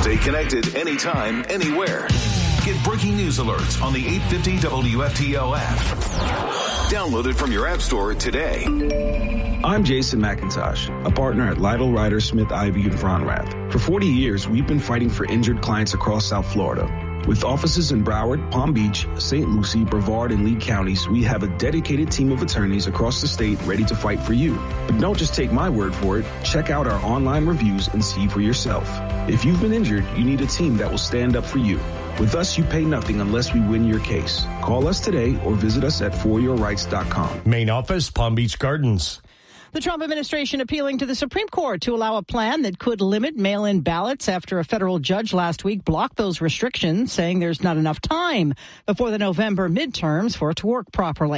Stay connected anytime, anywhere. Get breaking news alerts on the 850 WFTL app. Download it from your app store today. I'm Jason McIntosh, a partner at Lytle Ryder Smith Ivy and Fronrath. For 40 years, we've been fighting for injured clients across South Florida. With offices in Broward, Palm Beach, St. Lucie, Brevard, and Lee counties, we have a dedicated team of attorneys across the state ready to fight for you. But don't just take my word for it. Check out our online reviews and see for yourself. If you've been injured, you need a team that will stand up for you. With us, you pay nothing unless we win your case. Call us today or visit us at foryourrights.com. Main office, Palm Beach Gardens. The Trump administration appealing to the Supreme Court to allow a plan that could limit mail-in ballots after a federal judge last week blocked those restrictions, saying there's not enough time before the November midterms for it to work properly.